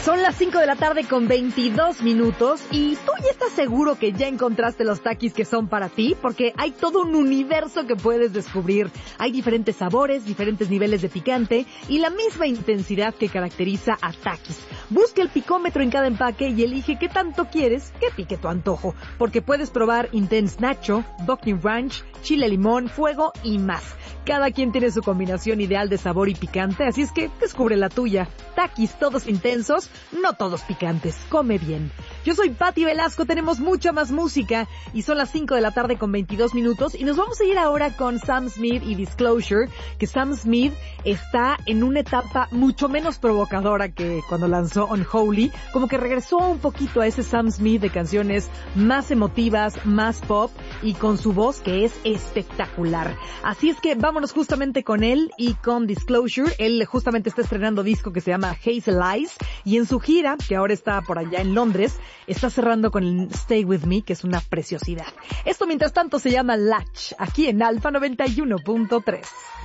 Son las 5 de la tarde con 22 minutos y tú ya estás seguro que ya encontraste los Takis que son para ti, porque hay todo un universo que puedes descubrir. Hay diferentes sabores, diferentes niveles de picante y la misma intensidad que caracteriza a Takis. Busca el picómetro en cada empaque y elige qué tanto quieres que pique tu antojo, porque puedes probar Intense Nacho, Buckeye Ranch, Chile Limón, Fuego y más. Cada quien tiene su combinación ideal de sabor y picante, así es que descubre la tuya. Takis, todos intensos, no todos picantes. Come bien. Yo soy Patti Velasco, tenemos mucha más música y son las 5 de la tarde con 22 minutos y nos vamos a ir ahora con Sam Smith y Disclosure, que Sam Smith está en una etapa mucho menos provocadora que cuando lanzó Unholy, como que regresó un poquito a ese Sam Smith de canciones más emotivas, más pop y con su voz que es espectacular. Así es que vámonos justamente con él y con Disclosure. Él justamente está estrenando disco que se llama Hazel Eyes y en su gira, que ahora está por allá en Londres, está cerrando con el Stay With Me, que es una preciosidad. Esto mientras tanto se llama Latch, aquí en Alfa 91.3.